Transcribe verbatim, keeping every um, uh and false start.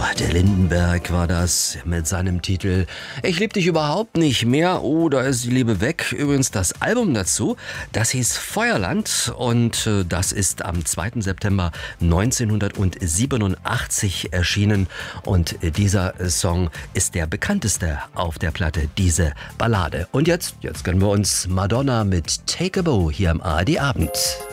der Lindenberg war das mit seinem Titel Ich lieb dich überhaupt nicht mehr, oh, da ist die Liebe weg. Übrigens das Album dazu, das hieß Feuerland und äh, das ist am zweiten September neunzehnhundertsiebenundachtzig erschienen und äh, dieser Song ist der bekannteste auf der Platte, diese Ballade. Und jetzt, jetzt gönnen wir uns Madonna mit Take a Bow hier am A R D Abend.